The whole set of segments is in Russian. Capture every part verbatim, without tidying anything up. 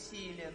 всесилен.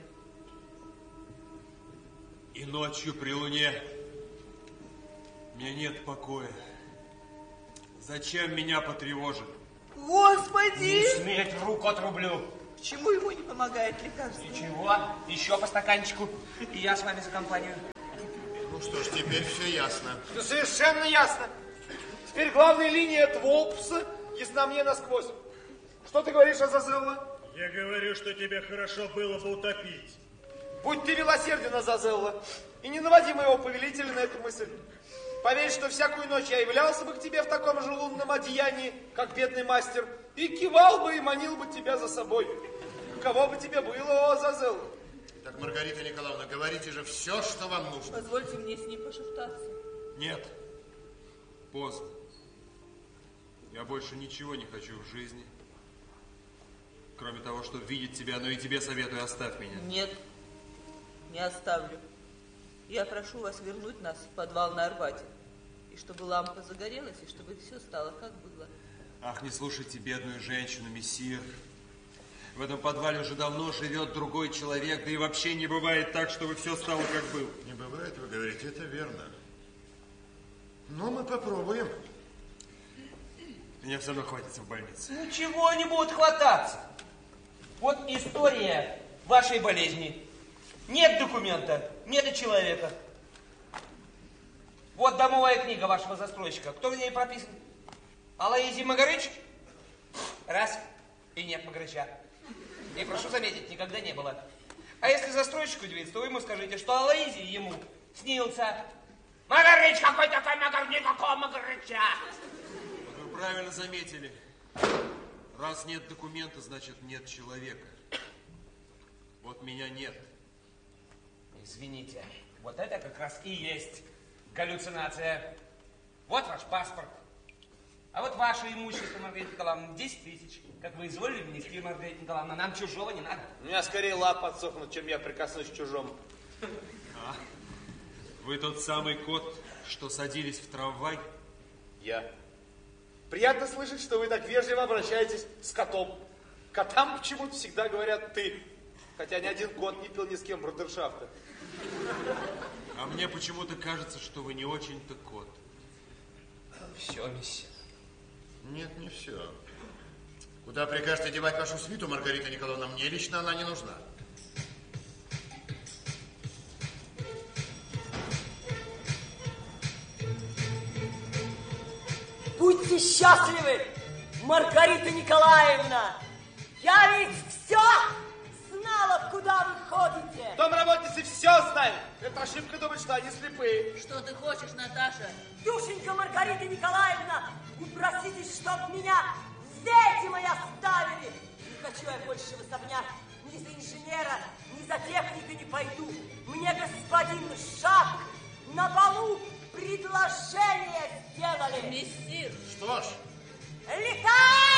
И ночью при луне мне нет покоя. Зачем меня потревожит? Господи! Не сметь, руку отрублю. Почему ему не помогает лекарство? Ничего, еще по стаканчику, и я с вами за компанию. Ну что ж, теперь все ясно. Ну, совершенно ясно. Теперь главная линия Твопса ясна мне насквозь. Что ты говоришь, Азазелла? Я говорю, что тебе хорошо было бы утопить. Будь ты милосерден, Азазелла, и не наводи моего повелителя на эту мысль. Поверь, что всякую ночь я являлся бы к тебе в таком же лунном одеянии, как бедный мастер, и кивал бы и манил бы тебя за собой. Кого бы тебе было, о, Азазелла? Так, Маргарита Николаевна, говорите же все, что вам нужно. Позвольте мне с ним пошептаться. Нет. Поздно. Я больше ничего не хочу в жизни. Кроме того, что видеть тебя, но и тебе советую, оставь меня. Нет, не оставлю. Я прошу вас вернуть нас в подвал на Арбате. И чтобы лампа загорелась, и чтобы все стало, как было. Ах, не слушайте бедную женщину, мессир. В этом подвале уже давно живет другой человек, да и вообще не бывает так, чтобы все стало, как было. Не бывает, вы говорите, это верно. Но мы попробуем. Меня все равно хватится в больнице. Ну чего они будут хвататься? Вот история вашей болезни. Нет документа, нет и человека. Вот домовая книга вашего застройщика. Кто в ней прописан? Алоизий Магарыч? Раз. И нет Магарыча. И прошу заметить, никогда не было. А если застройщик удивится, то вы ему скажите, что Алоизий ему снился. Магарыч, какой такой Магарыч, никакого Магарыча. Вот вы правильно заметили. Раз нет документа, значит нет человека. Вот меня нет. Извините, вот это как раз и есть галлюцинация. Вот ваш паспорт. А вот ваше имущество, Маргарита Николаевна, десять тысяч. Как вы изволили внести, Маргарита Николаевна, нам чужого не надо. У меня скорее лапы отсохнут, чем я прикоснусь к чужому. А, вы тот самый кот, что садились в трамвай? Я. Приятно слышать, что вы так вежливо обращаетесь с котом. Котам почему-то всегда говорят «ты». Хотя ни один кот не пил ни с кем брудершафта. А мне почему-то кажется, что вы не очень-то кот. Все, месье. Нет, не все. Куда прикажете девать вашу свиту, Маргарита Николаевна? Мне лично она не нужна. Будьте счастливы, Маргарита Николаевна! Я ведь все знала, куда вы ходите. Домработницы все знают. Это ошибка думать, что они слепые. Что ты хочешь, Наташа? Душенька Маргарита Николаевна, упроситесь, чтоб меня в сети мои оставили. Не хочу я больше в особняк. Ни за инженера, ни за техника не пойду. Мне господин Шак на балу предложение сделали. Мессир. Что ж? Летай!